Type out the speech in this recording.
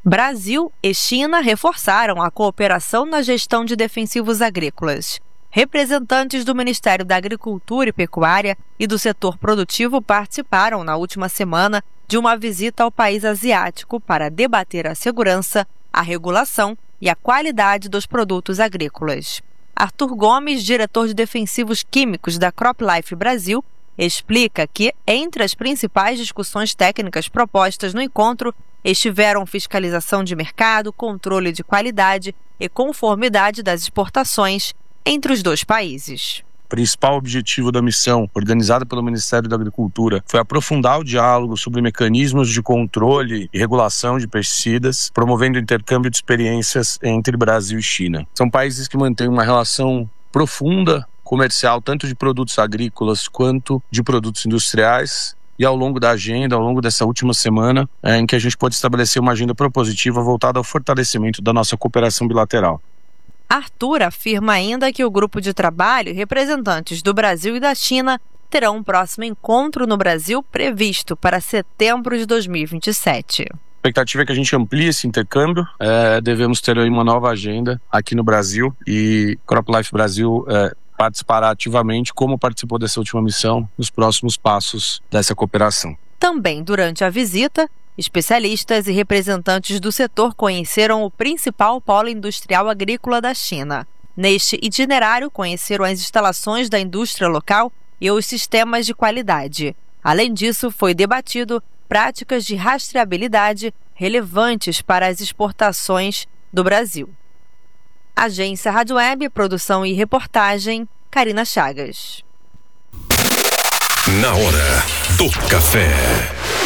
Brasil e China reforçaram a cooperação na gestão de defensivos agrícolas. Representantes do Ministério da Agricultura e Pecuária e do setor produtivo participaram na última semana de uma visita ao país asiático para debater a segurança, a regulação e a qualidade dos produtos agrícolas. Arthur Gomes, diretor de defensivos químicos da CropLife Brasil, explica que, entre as principais discussões técnicas propostas no encontro, estiveram fiscalização de mercado, controle de qualidade e conformidade das exportações entre os dois países. O principal objetivo da missão, organizada pelo Ministério da Agricultura, foi aprofundar o diálogo sobre mecanismos de controle e regulação de pesticidas, promovendo o intercâmbio de experiências entre Brasil e China. São países que mantêm uma relação profunda comercial, tanto de produtos agrícolas quanto de produtos industriais. E ao longo da agenda, ao longo dessa última semana, em que a gente pode estabelecer uma agenda propositiva voltada ao fortalecimento da nossa cooperação bilateral. Arthur afirma ainda que o grupo de trabalho e representantes do Brasil e da China terão um próximo encontro no Brasil previsto para setembro de 2027. A expectativa é que a gente amplie esse intercâmbio, devemos ter aí uma nova agenda aqui no Brasil e CropLife Brasil participará ativamente, como participou dessa última missão, nos próximos passos dessa cooperação. Também durante a visita, especialistas e representantes do setor conheceram o principal polo industrial agrícola da China. Neste itinerário, conheceram as instalações da indústria local e os sistemas de qualidade. Além disso, foi debatido práticas de rastreabilidade relevantes para as exportações do Brasil. Agência Rádio Web, produção e reportagem, Karina Chagas. Na hora do café.